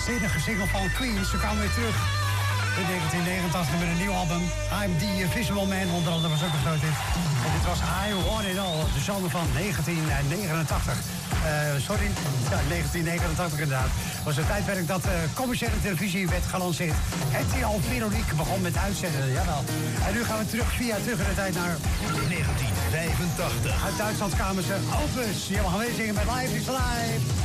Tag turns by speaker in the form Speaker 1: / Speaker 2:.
Speaker 1: waanzinnige single van Queen. Ze kwamen weer terug in 1989 met een nieuw album. I'm the Invisible Man, onder andere was ook een groot hit. En dit was I Want It All, de zomer van 1989. Sorry, ja, 1989 inderdaad. Was het tijdperk dat commerciële televisie werd gelanceerd. RTL Veronique begon met uitzenden, jawel. En nu gaan we terug in de tijd naar
Speaker 2: 1985.
Speaker 1: Uit Duitsland kwamen ze Opus. Ja, we gaan weer zingen met Live is Live.